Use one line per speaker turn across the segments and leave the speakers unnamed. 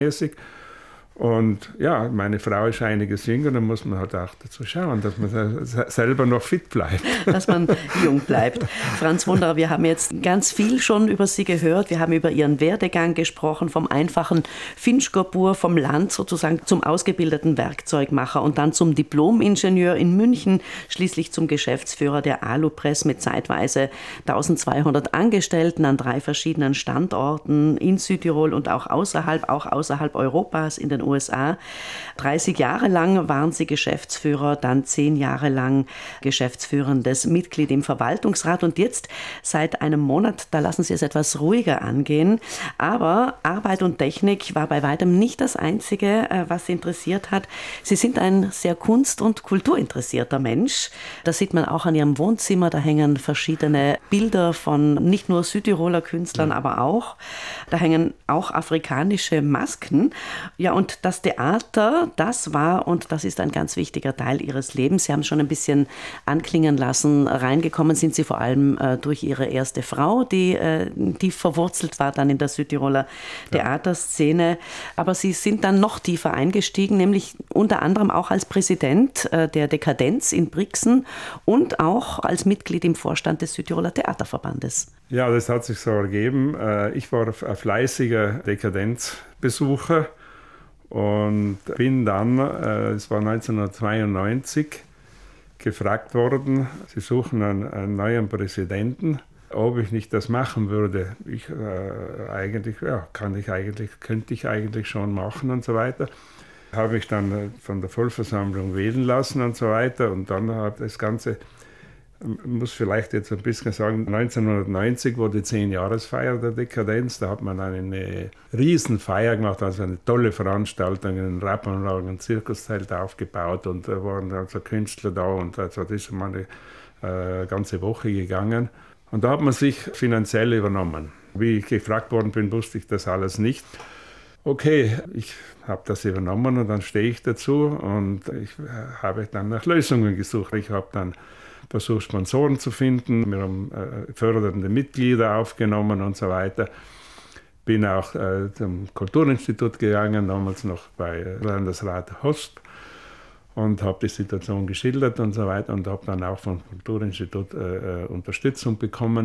mäßig. Und ja, meine Frau ist einiges jünger, dann muss man halt auch dazu schauen, dass man selber noch fit bleibt.
Dass man jung bleibt. Franz Wunderer, wir haben jetzt ganz viel schon über Sie gehört. Wir haben über Ihren Werdegang gesprochen, vom einfachen Finchgabur, vom Land sozusagen zum ausgebildeten Werkzeugmacher und dann zum Diplom-Ingenieur in München, schließlich zum Geschäftsführer der Alupress mit zeitweise 1200 Angestellten an 3 verschiedenen Standorten in Südtirol und auch außerhalb Europas, in den USA. 30 Jahre lang waren Sie Geschäftsführer, dann 10 Jahre lang geschäftsführendes Mitglied im Verwaltungsrat und jetzt seit einem Monat, da lassen Sie es etwas ruhiger angehen. Aber Arbeit und Technik war bei weitem nicht das Einzige, was Sie interessiert hat. Sie sind ein sehr kunst- und kulturinteressierter Mensch. Das sieht man auch an Ihrem Wohnzimmer. Da hängen verschiedene Bilder von nicht nur Südtiroler Künstlern, aber auch. Da hängen auch afrikanische Masken. Ja, und das Theater, das war und das ist ein ganz wichtiger Teil Ihres Lebens. Sie haben es schon ein bisschen anklingen lassen. Reingekommen sind Sie vor allem durch Ihre erste Frau, die verwurzelt war dann in der Südtiroler Theaterszene. Aber Sie sind dann noch tiefer eingestiegen, nämlich unter anderem auch als Präsident der Dekadenz in Brixen und auch als Mitglied im Vorstand des Südtiroler Theaterverbandes.
Ja, das hat sich so ergeben. Ich war ein fleißiger Dekadenzbesucher. Und bin dann, es war 1992, gefragt worden, Sie suchen einen neuen Präsidenten, ob ich nicht das machen würde. Könnte ich eigentlich schon machen und so weiter. Habe ich dann von der Vollversammlung wählen lassen und so weiter. Und dann habe das Ganze, ich muss vielleicht jetzt ein bisschen sagen, 1990 wurde die 10-Jahresfeier der Dekadenz. Da hat man eine Riesenfeier gemacht, also eine tolle Veranstaltung, ein Rappanlagen, ein Zirkuszelt aufgebaut und da waren also Künstler da und also das ist mal eine ganze Woche gegangen. Und da hat man sich finanziell übernommen. Wie ich gefragt worden bin, wusste ich das alles nicht. Okay, ich habe das übernommen und dann stehe ich dazu und ich habe dann nach Lösungen gesucht. Ich habe dann versucht, Sponsoren zu finden. Wir haben fördernde Mitglieder aufgenommen und so weiter. Bin auch zum Kulturinstitut gegangen, damals noch bei Landesrat Hosp und habe die Situation geschildert und so weiter und habe dann auch vom Kulturinstitut Unterstützung bekommen.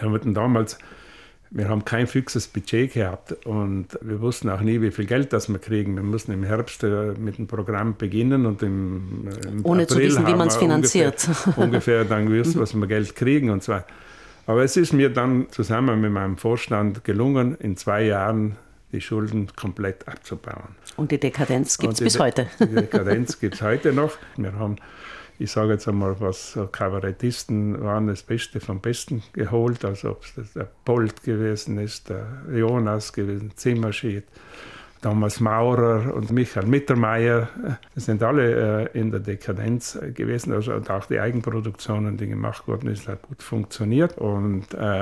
Wir haben kein fixes Budget gehabt und wir wussten auch nie, wie viel Geld das wir kriegen. Wir mussten im Herbst mit dem Programm beginnen und im
ohne
April
zu wissen, wie man es finanziert.
Ungefähr dann gewusst, was wir Geld kriegen und so weiter. Aber es ist mir dann zusammen mit meinem Vorstand gelungen, in 2 Jahren die Schulden komplett abzubauen.
Und die Dekadenz gibt es bis heute.
Die Dekadenz gibt es heute noch. Wir haben, ich sage jetzt einmal, was so Kabarettisten waren, das Beste vom Besten geholt, also ob es der Bolt gewesen ist, der Jonas gewesen, Zimmerschied, damals Maurer und Michael Mittermeier. Das sind alle in der Dekadenz gewesen, also und auch die Eigenproduktionen, die gemacht wurden, ist hat gut funktioniert und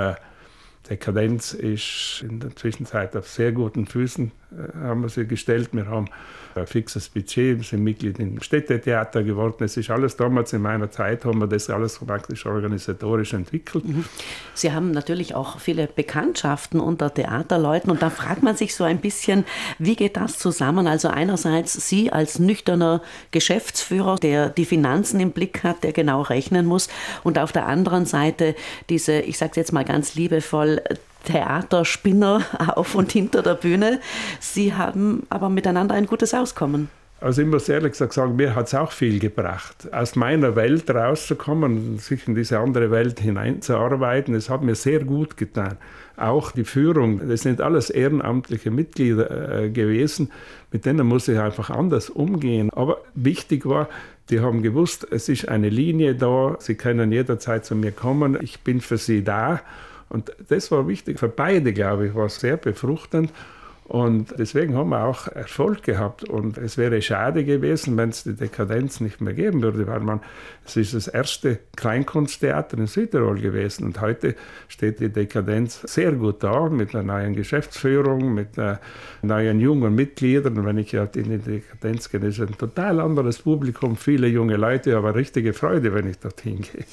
Dekadenz ist in der Zwischenzeit auf sehr guten Füßen, haben wir sie gestellt. Wir haben ein fixes Budget, wir sind Mitglied im Städtetheater geworden. Es ist alles damals in meiner Zeit, haben wir das alles praktisch organisatorisch entwickelt.
Sie haben natürlich auch viele Bekanntschaften unter Theaterleuten und da fragt man sich so ein bisschen, wie geht das zusammen? Also einerseits Sie als nüchterner Geschäftsführer, der die Finanzen im Blick hat, der genau rechnen muss und auf der anderen Seite diese, ich sage es jetzt mal ganz liebevoll, Theaterspinner auf und hinter der Bühne. Sie haben aber miteinander ein gutes Auskommen.
Also ich muss ehrlich gesagt sagen, mir hat es auch viel gebracht, aus meiner Welt rauszukommen und sich in diese andere Welt hineinzuarbeiten. Es hat mir sehr gut getan. Auch die Führung, das sind alles ehrenamtliche Mitglieder gewesen, mit denen muss ich einfach anders umgehen. Aber wichtig war, die haben gewusst, es ist eine Linie da, sie können jederzeit zu mir kommen, ich bin für sie da. Und das war wichtig für beide, glaube ich, war sehr befruchtend. Und deswegen haben wir auch Erfolg gehabt. Und es wäre schade gewesen, wenn es die Dekadenz nicht mehr geben würde, weil es ist das erste Kleinkunsttheater in Südtirol gewesen. Und heute steht die Dekadenz sehr gut da, mit einer neuen Geschäftsführung, mit neuen jungen Mitgliedern. Und wenn ich in die Dekadenz gehe, ist ein total anderes Publikum, viele junge Leute, aber richtige Freude, wenn ich dorthin gehe.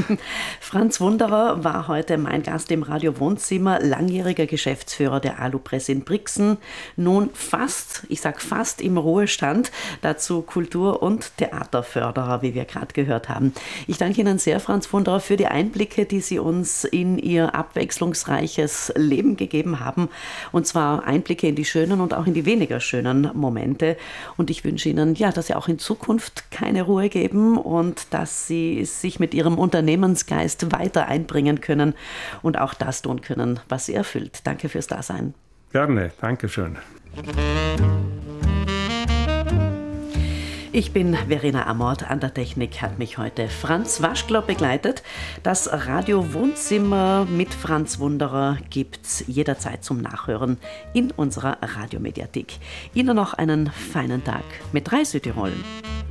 Franz Wunderer war heute mein Gast im Radio Wohnzimmer, langjähriger Geschäftsführer der Alupress in Brixen. gewesen, nun ich sag fast im Ruhestand, dazu Kultur- und Theaterförderer, wie wir gerade gehört haben. Ich danke Ihnen sehr, Franz Wunderer, für die Einblicke, die Sie uns in Ihr abwechslungsreiches Leben gegeben haben. Und zwar Einblicke in die schönen und auch in die weniger schönen Momente. Und ich wünsche Ihnen, dass Sie auch in Zukunft keine Ruhe geben und dass Sie sich mit Ihrem Unternehmensgeist weiter einbringen können und auch das tun können, was Sie erfüllt. Danke fürs Dasein.
Gerne, danke schön.
Ich bin Verena Amort, an der Technik hat mich heute Franz Waschler begleitet. Das Radio Wohnzimmer mit Franz Wunderer gibt's jederzeit zum Nachhören in unserer Radiomediathek. Ihnen noch einen feinen Tag mit 3 Südtirol.